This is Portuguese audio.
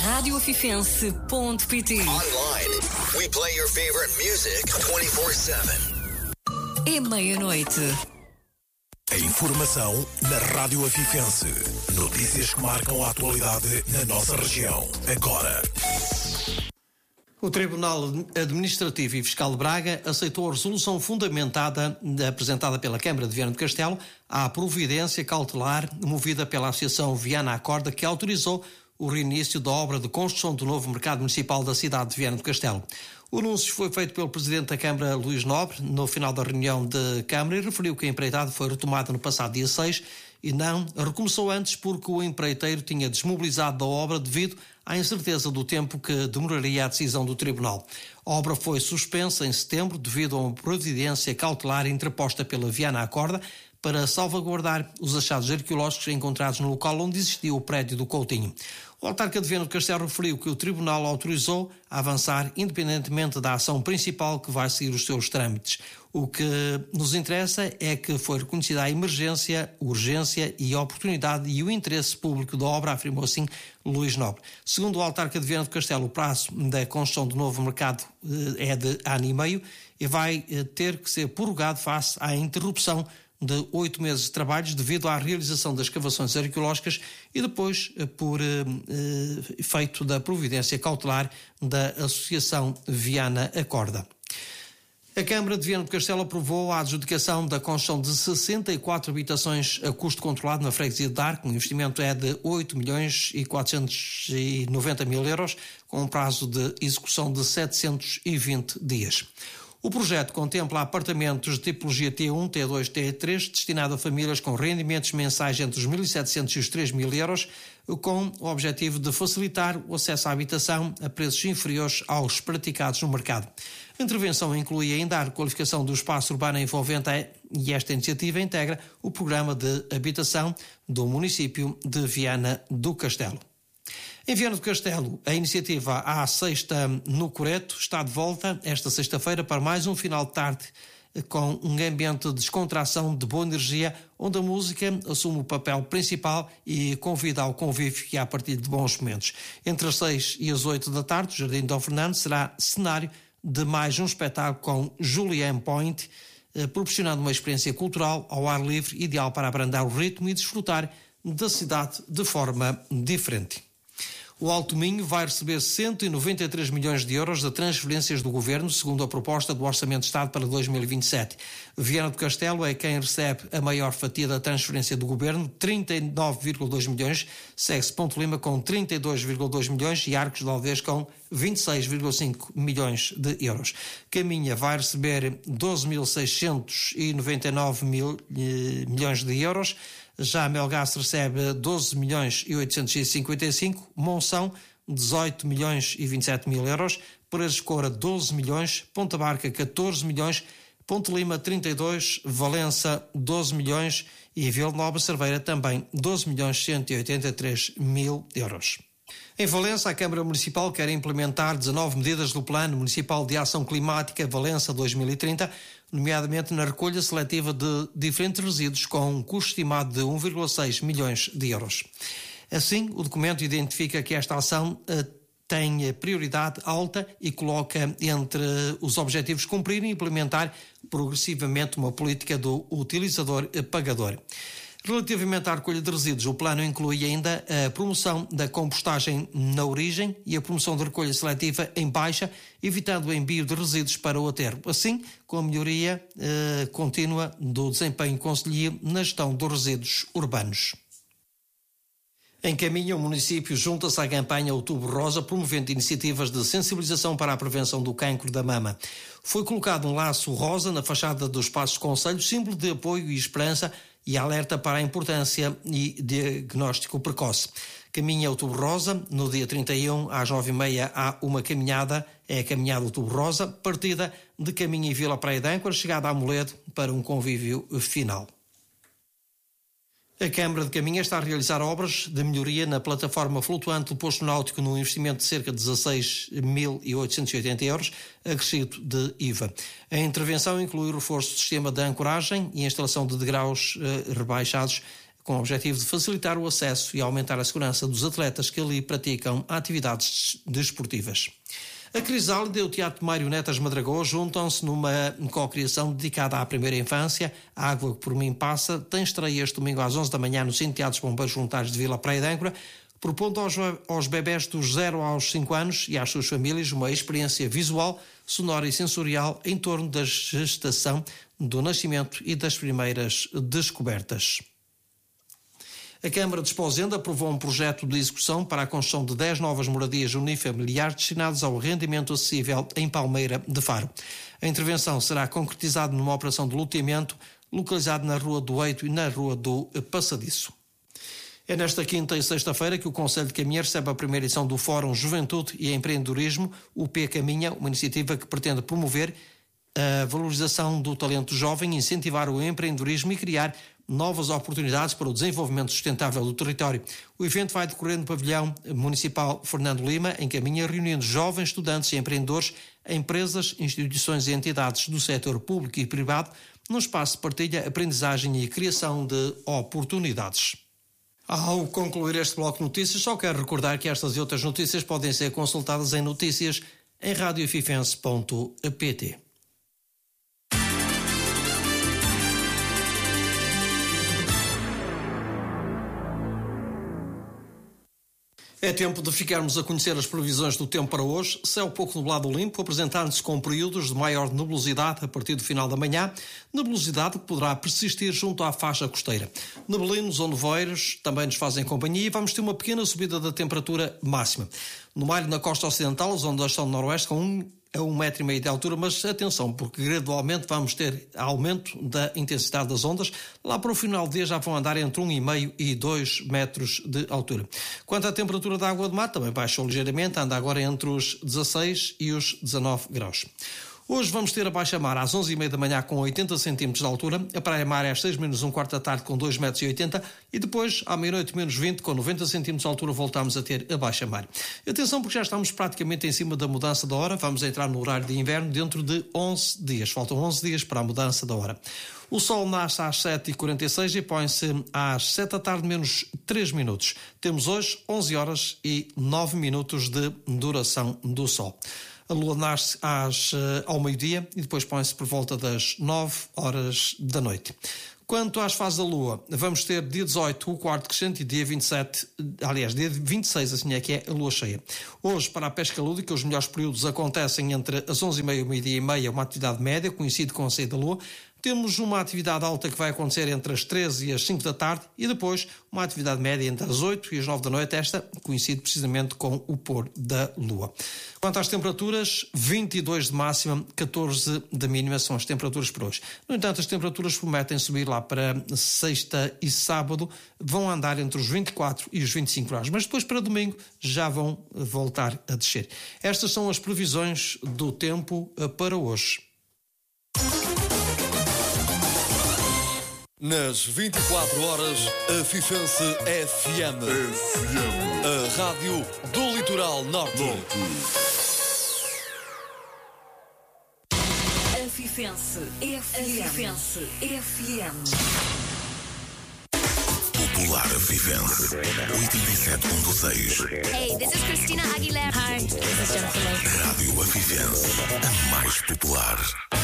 radiofifense.pt. Online, we play your favorite music 24/7. É meia-noite. A informação na Rádio Afifense. Notícias que marcam a atualidade na nossa região. Agora. O Tribunal Administrativo e Fiscal de Braga aceitou a resolução fundamentada apresentada pela Câmara de Viana do Castelo à providência cautelar movida pela Associação Viana Acorda, que autorizou o reinício da obra de construção do novo mercado municipal da cidade de Viana do Castelo. O anúncio foi feito pelo Presidente da Câmara, Luís Nobre, no final da reunião de Câmara, e referiu que a empreitada foi retomada no passado dia 6 e não recomeçou antes porque o empreiteiro tinha desmobilizado da obra devido à incerteza do tempo que demoraria a decisão do Tribunal. A obra foi suspensa em setembro devido a uma providência cautelar interposta pela Viana Acorda para salvaguardar os achados arqueológicos encontrados no local onde existia o prédio do Coutinho. O autarca de Viana do Castelo referiu que o Tribunal autorizou a avançar independentemente da ação principal que vai seguir os seus trâmites. O que nos interessa é que foi reconhecida a emergência, urgência e a oportunidade e o interesse público da obra, afirmou assim Luís Nobre. Segundo o autarca de Viana do Castelo, o prazo da construção do novo mercado é de ano e meio e vai ter que ser prorrogado face à interrupção de 8 meses de trabalhos devido à realização das escavações arqueológicas e depois por efeito da providência cautelar da Associação Viana Acorda. A Câmara de Viana do Castelo aprovou a adjudicação da construção de 64 habitações a custo controlado na freguesia de Arco. O investimento é de 8.490.000 euros, com um prazo de execução de 720 dias. O projeto contempla apartamentos de tipologia T1, T2, T3, destinado a famílias com rendimentos mensais entre os 1.700 e os 3.000 euros, com o objetivo de facilitar o acesso à habitação a preços inferiores aos praticados no mercado. A intervenção inclui ainda a requalificação do espaço urbano envolvente e esta iniciativa integra o programa de habitação do município de Viana do Castelo. Em Viana do Castelo, a iniciativa À Sexta no Coreto está de volta esta sexta-feira para mais um final de tarde com um ambiente de descontração, de boa energia, onde a música assume o papel principal e convida ao convívio e à partilha de bons momentos. Entre as 6 e as 8 da tarde, o Jardim Dom Fernando será cenário de mais um espetáculo com Julian Point, proporcionando uma experiência cultural ao ar livre, ideal para abrandar o ritmo e desfrutar da cidade de forma diferente. O Alto Minho vai receber 193 milhões de euros de transferências do Governo, segundo a proposta do Orçamento de Estado para 2027. Viana do Castelo é quem recebe a maior fatia da transferência do Governo, 39,2 milhões, segue-se Ponte Lima com 32,2 milhões e Arcos de Alvês com 26,5 milhões de euros. Caminha vai receber 12.699 milhões de euros, já Melgaço recebe 12 milhões e 855, Monção 18 milhões e 27 mil euros, Pereiras de Coura 12 milhões, Ponta Barca 14 milhões, Ponte Lima 32, Valença 12 milhões e Vila Nova Cerveira também 12 milhões 183 mil euros. Em Valença, a Câmara Municipal quer implementar 19 medidas do Plano Municipal de Ação Climática Valença 2030, nomeadamente na recolha seletiva de diferentes resíduos com um custo estimado de 1,6 milhões de euros. Assim, o documento identifica que esta ação tem prioridade alta e coloca entre os objetivos cumprir e implementar progressivamente uma política do utilizador-pagador. Relativamente à recolha de resíduos, o plano inclui ainda a promoção da compostagem na origem e a promoção da recolha seletiva em baixa, evitando o envio de resíduos para o aterro, assim com a melhoria contínua do desempenho concelhio na gestão dos resíduos urbanos. Em Caminha, o município junta-se à campanha Outubro Rosa, promovendo iniciativas de sensibilização para a prevenção do cancro da mama. Foi colocado um laço rosa na fachada do espaço de concelho, símbolo de apoio e esperança e alerta para a importância e diagnóstico precoce. Caminha Outubro Rosa, no dia 31, às 9h30, há uma caminhada, é a Caminhada Outubro Rosa, partida de Caminha e Vila Praia de Âncora, chegada a Moledo para um convívio final. A Câmara de Caminha está a realizar obras de melhoria na plataforma flutuante do posto náutico num investimento de cerca de 16.880 euros, acrescido de IVA. A intervenção inclui o reforço do sistema de ancoragem e a instalação de degraus rebaixados com o objetivo de facilitar o acesso e aumentar a segurança dos atletas que ali praticam atividades desportivas. A Crisálida e o Teatro Marionetas Madragoa juntam-se numa cocriação dedicada à primeira infância. A Água que por mim passa tem estreia este domingo às 11 da manhã no Centro Teatros Bombeiros Voluntários de Vila Praia de Âncora, propondo aos bebés dos 0 aos 5 anos e às suas famílias uma experiência visual, sonora e sensorial em torno da gestação, do nascimento e das primeiras descobertas. A Câmara de Esposende aprovou um projeto de execução para a construção de 10 novas moradias unifamiliares destinadas ao arrendamento acessível em Palmeira de Faro. A intervenção será concretizada numa operação de loteamento localizada na Rua do Eito e na Rua do Passadiço. É nesta quinta e sexta-feira que o Conselho de Caminha recebe a primeira edição do Fórum Juventude e Empreendedorismo, o P Caminha, uma iniciativa que pretende promover a valorização do talento jovem, incentivar o empreendedorismo e criar novas oportunidades para o desenvolvimento sustentável do território. O evento vai decorrer no pavilhão municipal Fernando Lima, em Caminha, reunindo jovens, estudantes e empreendedores, empresas, instituições e entidades do setor público e privado, num espaço de partilha, aprendizagem e criação de oportunidades. Ao concluir este bloco de notícias, só quero recordar que estas e outras notícias podem ser consultadas em notícias em radiofifense.pt. É tempo de ficarmos a conhecer as previsões do tempo para hoje. Céu pouco nublado limpo, apresentando-se com períodos de maior nebulosidade a partir do final da manhã. Nebulosidade que poderá persistir junto à faixa costeira. Neblinos ou nevoeiros também nos fazem companhia e vamos ter uma pequena subida da temperatura máxima. No mar e na costa ocidental, as ondas estão no noroeste com 1,5 m de altura, mas atenção, porque gradualmente vamos ter aumento da intensidade das ondas. Lá para o final do dia já vão andar entre 1,5 e 2 metros de altura. Quanto à temperatura da água do mar, também baixou ligeiramente, anda agora entre os 16 e os 19 graus. Hoje vamos ter a baixa-mar às 11h30 da manhã com 80 cm de altura, a praia-mar às 6 menos um quarto da tarde com 2,80 m e depois, à meia-noite menos 20, com 90 cm de altura, voltamos a ter a baixa-mar. Atenção, porque já estamos praticamente em cima da mudança da hora, vamos entrar no horário de inverno dentro de 11 dias. Faltam 11 dias para a mudança da hora. O sol nasce às 7h46 e põe-se às 7 da tarde menos 3 minutos. Temos hoje 11 horas e 9 minutos de duração do sol. A lua nasce ao meio-dia e depois põe-se por volta das 9 horas da noite. Quanto às fases da lua, vamos ter dia 18 o quarto crescente e dia 27, aliás, dia 26, assim é que é a lua cheia. Hoje, para a pesca lúdica, os melhores períodos acontecem entre as 11h30 e o meio-dia e meia, uma atividade média, coincide com a saída da lua. Temos uma atividade alta que vai acontecer entre as 13 e as 5 da tarde e depois uma atividade média entre as 8 e as 9 da noite. Esta coincide precisamente com o pôr da lua. Quanto às temperaturas, 22 de máxima, 14 de mínima são as temperaturas para hoje. No entanto, as temperaturas prometem subir lá para sexta e sábado, vão andar entre os 24 e os 25 graus, mas depois para domingo já vão voltar a descer. Estas são as previsões do tempo para hoje. Nas 24 horas, a Fifense FM. A rádio do Litoral Norte. A Fifense FM. Popular Vivence 87.6. Hey, this is Christina Aguilera. Hi, this is Jennifer Lopez. Rádio Vivence, a mais popular.